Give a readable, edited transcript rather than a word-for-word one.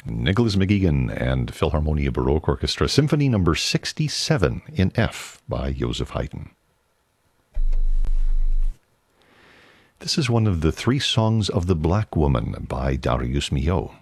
Nicholas McGeegan and Philharmonia Baroque Orchestra, Symphony Number 67 in F by Joseph Haydn. This is one of the three songs of the Black Woman by Darius Milhaud.